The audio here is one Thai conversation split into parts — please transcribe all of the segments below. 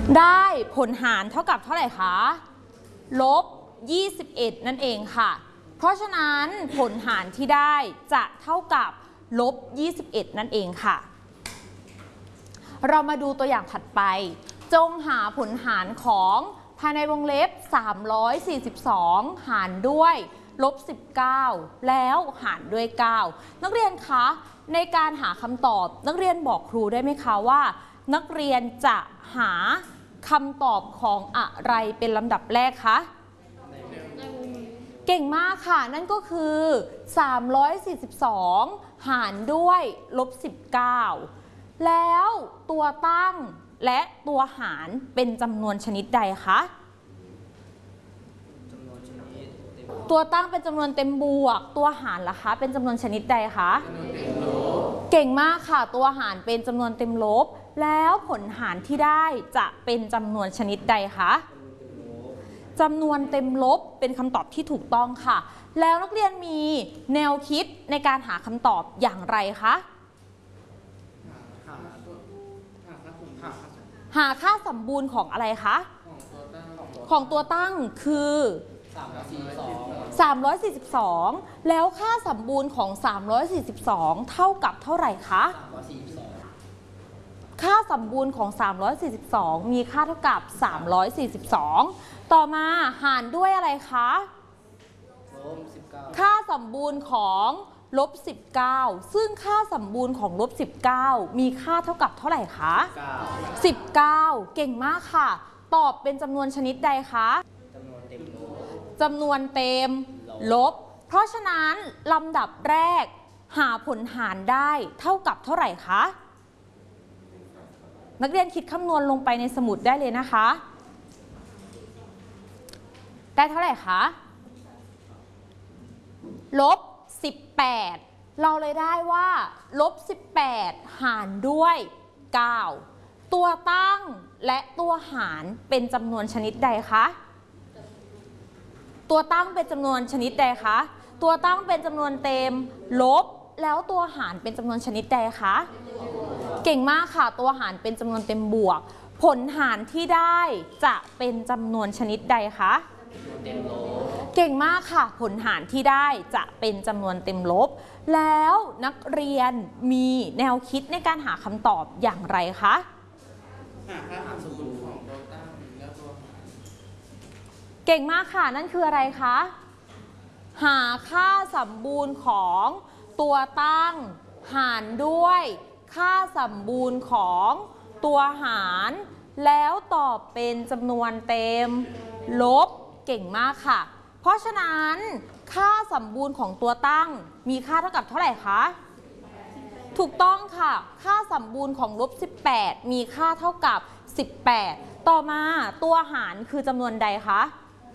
ได้ผลหารเท่ากับเท่าไหร่คะลบ21นั่นเองค่ะเพราะฉะนั้นผลหารที่ได้จะเท่ากับลบ21นั่นเองค่ะเรามาดูตัวอย่างถัดไปจงหาผลหารของภายในวงเล็บ342หารด้วยลบ19แล้วหารด้วย9นักเรียนคะในการหาคำตอบนักเรียนบอกครูได้ไหมคะว่านักเรียนจะหาคำตอบของอะไรเป็นลำดับแรกคะเก่งมากค่ะนั่นก็คือ342หารด้วยลบ19แล้วตัวตั้งและตัวหารเป็นจำนวนชนิดใดคะตัวตั้งเป็นจำนวนเต็มบวกตัวหารล่ะคะเป็นจำนวนชนิดใดคะเก่งมากค่ะตัวหารเป็นจำนวนเต็มลบแล้วผลหารที่ได้จะเป็นจำนวนชนิดใดคะจำนวนเต็มลบเป็นคำตอบที่ถูกต้องค่ะแล้วนักเรียนมีแนวคิดในการหาคำตอบอย่างไรคะหาค่าสมบูรณ์ของอะไรคะของตัวตั้งคือ342แล้วค่าสมบูรณ์ของ342เท่ากับเท่าไหร่คะค่าสมบูรณ์ของ342มีค่าเท่ากับ342ต่อมาหารด้วยอะไรคะค่าสมบูรณ์ของลบ19ซึ่งค่าสมบูรณ์ของลบ19มีค่าเท่ากับเท่าไหร่คะ19เก่งมากค่ะตอบเป็นจำนวนชนิดใดคะจำนวนเต็มลบเพราะฉะนั้นลำดับแรกหาผลหารได้เท่ากับเท่าไหร่คะนักเรียนคิดคำนวณลงไปในสมุดได้เลยนะคะได้เท่าไหร่คะลบ18เราเลยได้ว่าลบ18หารด้วย9ตัวตั้งและตัวหารเป็นจำนวนชนิดใดคะตัวตั้งเป็นจำนวนชนิดใดคะตัวตั้งเป็นจำนวนเต็มลบแล้วตัวหารเป็นจำนวนชนิดใดคะเก่งมากค่ะตัวหารเป็นจำนวนเต็มบวกผลหารที่ได้จะเป็นจำนวนชนิดใดคะเก่งมากค่ะผลหารที่ได้จะเป็นจำนวนเต็มลบแล้วนักเรียนมีแนวคิดในการหาคำตอบอย่างไรคะหาค่าสมบูรณ์ของตัวตั้งและตัวหารเก่งมากค่ะนั่นคืออะไรคะหาค่าสมบูรณ์ของตัวตั้งหารด้วยค่าสมบูรณ์ของตัวหารแล้วตอบเป็นจำนวนเต็มลบเก่งมากค่ะเพราะฉะนั้นค่าสมบูรณ์ของตัวตั้งมีค่าเท่ากับเท่าไหร่คะถูกต้องค่ะค่าสมบูรณ์ของลบ18มีค่าเท่ากับ18ต่อมาตัวหารคือจำนวนใดคะ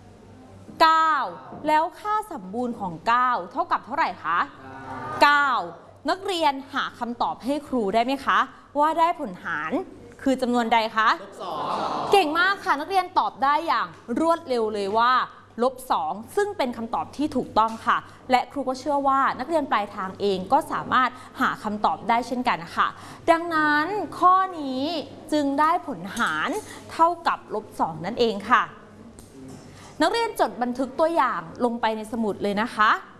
9แล้วค่าสมบูรณ์ของ9เท่ากับเท่าไหร่คะ9นักเรียนหาคำตอบให้ครูได้ไหมคะว่าได้ผลหารคือจำนวนใดคะเก่งมากค่ะนักเรียนตอบได้อย่างรวดเร็วเลยว่าลบ2ซึ่งเป็นคำตอบที่ถูกต้องค่ะและครูก็เชื่อว่านักเรียนปลายทางเองก็สามารถหาคำตอบได้เช่นกันค่ะดังนั้นข้อนี้จึงได้ผลหารเท่ากับลบ2นั่นเองค่ะนักเรียนจดบันทึกตัวอย่างลงไปในสมุดเลยนะคะ